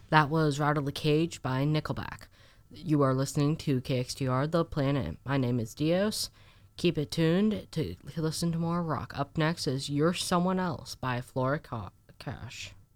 That was Rattle the Cage by Nickelback. You are listening to KXTR The Planet. My name is Dios. Keep it tuned to listen to more rock. Up next is You're Someone Else by Flora Cash.